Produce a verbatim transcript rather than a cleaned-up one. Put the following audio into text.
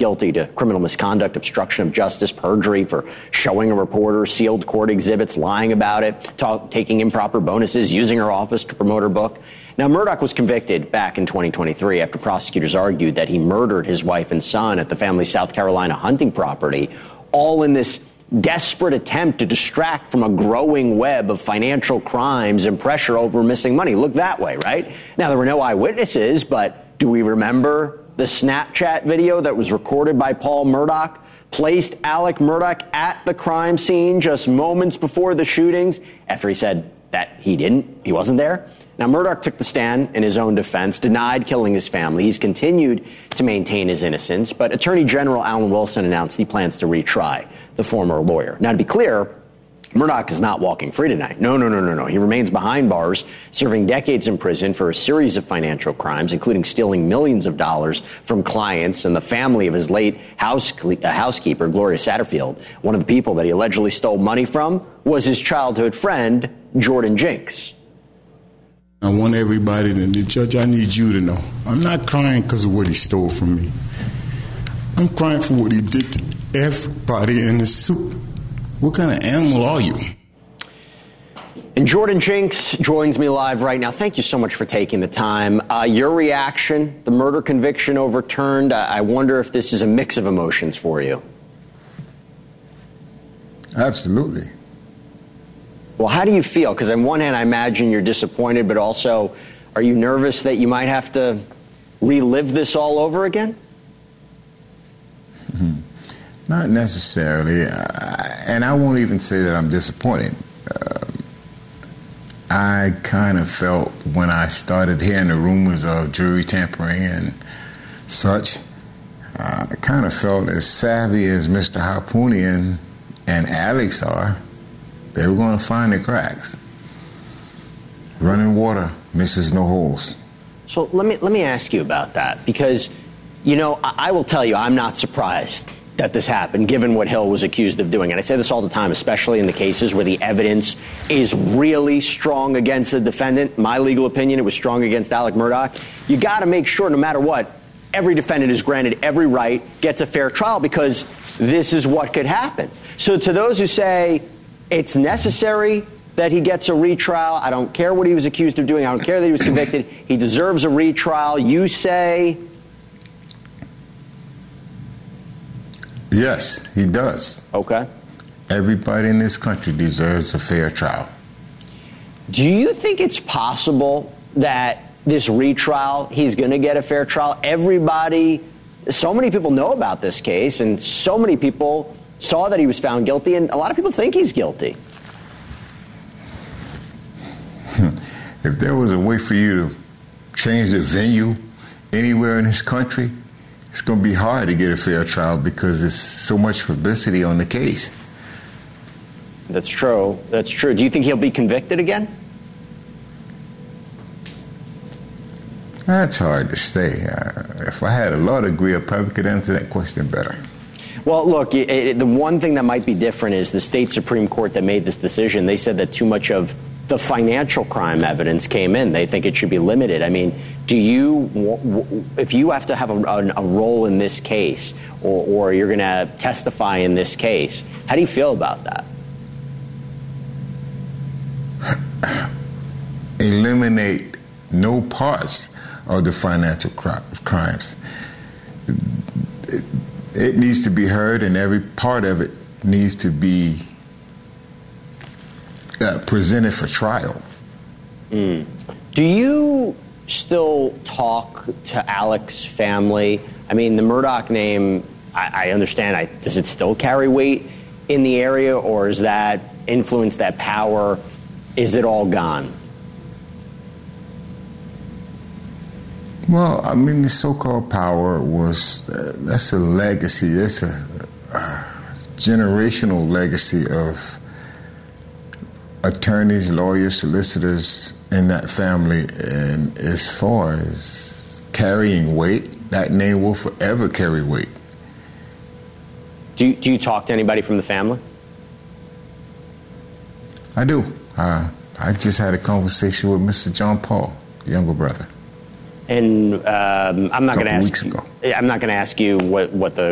guilty to criminal misconduct, obstruction of justice, perjury for showing a reporter sealed court exhibits, lying about it, talk, taking improper bonuses, using her office to promote her book. Now, Murdaugh was convicted back in twenty twenty-three after prosecutors argued that he murdered his wife and son at the family's South Carolina hunting property, all in this desperate attempt to distract from a growing web of financial crimes and pressure over missing money. Look that way, right? Now, there were no eyewitnesses, but do we remember the Snapchat video that was recorded by Paul Murdaugh, placed Alec Murdaugh at the crime scene just moments before the shootings after he said that he didn't, he wasn't there? Now, Murdaugh took the stand in his own defense, denied killing his family. He's continued to maintain his innocence, but Attorney General Alan Wilson announced he plans to retry the former lawyer. Now, to be clear, Murdaugh is not walking free tonight. No, no, no, no, no. He remains behind bars, serving decades in prison for a series of financial crimes, including stealing millions of dollars from clients and the family of his late house, uh, housekeeper, Gloria Satterfield. One of the people that he allegedly stole money from was his childhood friend, Jordan Jinks. I want everybody to, the judge, I need you to know, I'm not crying because of what he stole from me. I'm crying for what he did to everybody in the suit. What kind of animal are you? And Jordan Jinks joins me live right now. Thank you so much for taking the time. Uh, your reaction, the murder conviction overturned, I, I wonder if this is a mix of emotions for you. Absolutely. Well, how do you feel? Because on one hand, I imagine you're disappointed, but also, are you nervous that you might have to relive this all over again? Mm-hmm. Not necessarily, uh, and I won't even say that I'm disappointed. Uh, I kind of felt when I started hearing the rumors of jury tampering and such, uh, I kind of felt as savvy as Mister Harpoonian and Alex are, they were going to find the cracks. Running water misses no holes. So let me let me ask you about that, because, you know, I, I will tell you, I'm not surprised that this happened, given what Hill was accused of doing. And I say this all the time, especially in the cases where the evidence is really strong against the defendant. My legal opinion, it was strong against Alec Murdaugh. You got to make sure, no matter what, every defendant is granted every right, gets a fair trial, because this is what could happen. So to those who say it's necessary that he gets a retrial, I don't care what he was accused of doing, I don't care that he was convicted, he deserves a retrial, you say? Yes, he does. Okay. Everybody in this country deserves a fair trial. Do you think it's possible that this retrial, he's going to get a fair trial? Everybody, so many people know about this case, and so many people saw that he was found guilty, and a lot of people think he's guilty. If there was a way for you to change the venue anywhere in this country, it's going to be hard to get a fair trial because there's so much publicity on the case. That's true. That's true. Do you think he'll be convicted again? That's hard to say. Uh, if I had a law degree, I probably could answer that question better. Well, look, it, it, the one thing that might be different is the state Supreme Court that made this decision, they said that too much of the financial crime evidence came in. They think it should be limited. I mean, do you, if you have to have a, a, a role in this case, or, or you're going to testify in this case, how do you feel about that? Eliminate no parts of the financial crimes. It, it needs to be heard, and every part of it needs to be uh, presented for trial. Mm. Do you still talk to Alec's family? I mean, the Murdaugh name, I, I understand, I, does it still carry weight in the area, or is that influence, that power, is it all gone? Well, I mean, the so-called power was, uh, that's a legacy, that's a, a generational legacy of attorneys, lawyers, solicitors in that family. And as far as carrying weight, that name will forever carry weight. Do you, do you talk to anybody from the family? I do. Uh, I just had a conversation with Mister John Paul, younger brother. And um, I'm not going to ask. Weeks ago. I'm not going to ask you what, what the